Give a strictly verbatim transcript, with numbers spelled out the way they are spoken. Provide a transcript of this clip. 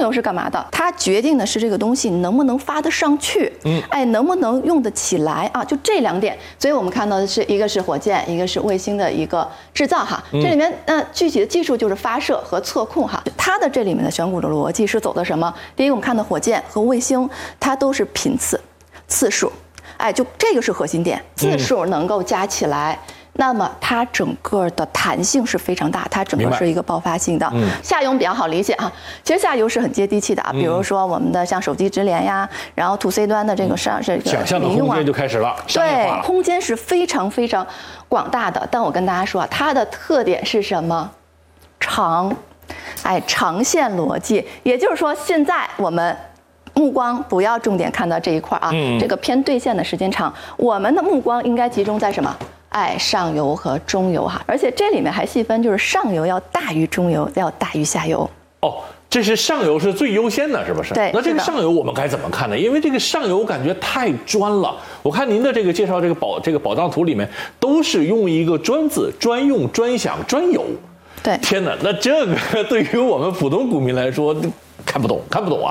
油是干嘛的？它决定的是这个东西能不能发得上去，嗯，哎，能不能用得起来啊？就这两点。所以我们看到的是一个是火箭，一个是卫星的一个制造哈。这里面呃具体的技术就是发射和测控哈。它的这里面的选股的逻辑是走的什么？第一个我们看到火箭和卫星，它都是频次、次数，哎，就这个是核心点，次数能够加起来。嗯，那么它整个的弹性是非常大，它整个是一个爆发性的。嗯，下游比较好理解啊，其实下游是很接地气的啊，比如说我们的像手机直连呀，然后 to C 端的这个上这个想象的空间就开始了， 对，空间是非常非常广大的。但我跟大家说啊，它的特点是什么？长，哎，长线逻辑，也就是说，现在我们目光不要重点看到这一块啊，嗯、这个偏兑现的时间长，我们的目光应该集中在什么？哎，上游和中游哈，而且这里面还细分，就是上游要大于中游，要大于下游。 哦，这是上游是最优先的，是不是？ 对。 那这个上游我们该怎么看呢？因为这个上游感觉太专了。我看您的这个介绍，这个宝这个宝藏图里面都是用一个专字、专用、专享、专有。 对。 天哪，那这个对于我们普通股民来说看不懂，看不懂啊。